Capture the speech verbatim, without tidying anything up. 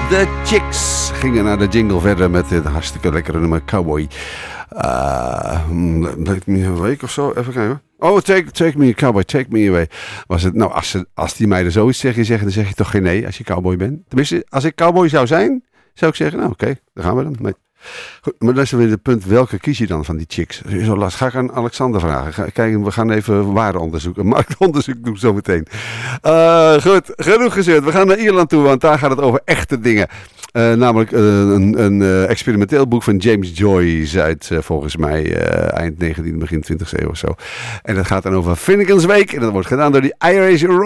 De Chicks gingen naar de jingle verder met dit hartstikke lekkere nummer Cowboy. Uh, Take Me Away of zo. Even kijken. Oh, take, take Me Cowboy, Take Me Away. Was het, nou, als, ze, als die meiden zoiets tegen je zeggen, dan zeg je toch geen nee als je cowboy bent. Tenminste, als ik cowboy zou zijn, zou ik zeggen, nou oké, okay, daar gaan we dan. Nee. Goed, maar dat is weer het punt, welke kies je dan van die chicks? Zo last. Ga ik aan Alexander vragen. Ga, kijk, we gaan even waardeonderzoek, een marktonderzoek doen zometeen. Uh, goed, genoeg gezegd. We gaan naar Ierland toe, want daar gaat het over echte dingen. Uh, namelijk uh, een, een uh, experimenteel boek van James Joyce uit uh, volgens mij uh, eind negentiende, begin twintigste eeuw of zo. En dat gaat dan over Finnegan's Wake en dat wordt gedaan door die Irish